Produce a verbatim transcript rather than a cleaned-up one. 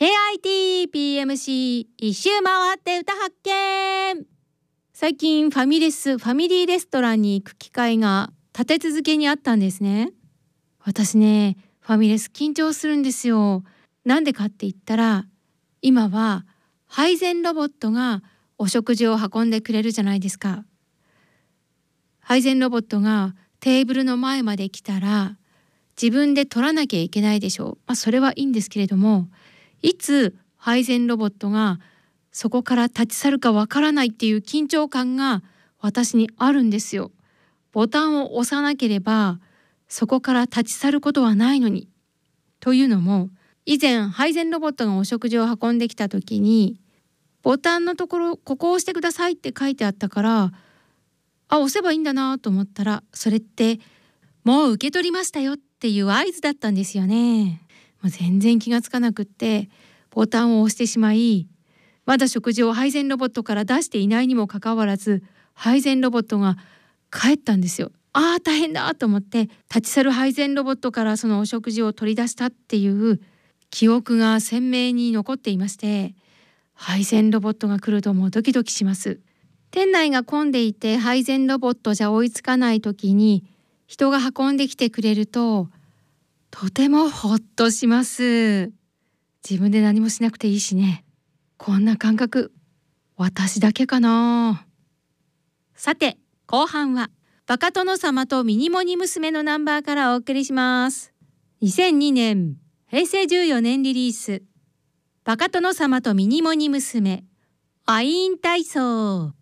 ケーアイティーピーエムシー 一周回って歌発見。最近ファミレスファミリーレストランに行く機会が立て続けにあったんですね。私ね、ファミレス緊張するんですよ。なんでかって言ったら、今は配膳ロボットがお食事を運んでくれるじゃないですか。配膳ロボットがテーブルの前まで来たら自分で取らなきゃいけないでしょう。まあ、それはいいんですけれども、いつ配膳ロボットがそこから立ち去るかわからないっていう緊張感が私にあるんですよ。ボタンを押さなければそこから立ち去ることはないのに。というのも、以前配膳ロボットがお食事を運んできた時に、ボタンのところここを押してくださいって書いてあったから、あ、押せばいいんだなと思ったら、それってもう受け取りましたよっていう合図だったんですよね。もう全然気がつかなくってボタンを押してしまい、まだ食事を配膳ロボットから出していないにもかかわらず、配膳ロボットが帰ったんですよ。ああ大変だと思って立ち去る配膳ロボットからそのお食事を取り出したっていう記憶が鮮明に残っていまして、配膳ロボットが来るともうドキドキします。店内が混んでいて配膳ロボットじゃ追いつかない時に人が運んできてくれるととてもほっとします。自分で何もしなくていいしね。こんな感覚私だけかな。さて後半はバカ殿様とミニモニ娘のナンバーからお送りします。にせんにねんへいせいじゅうよねんリリース、バカ殿様とミニモニ娘アイーン体操。